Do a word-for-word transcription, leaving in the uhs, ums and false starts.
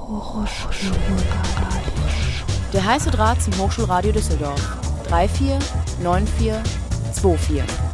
Der heiße Draht zum Hochschulradio Düsseldorf. drei vier neun vier zwei vier.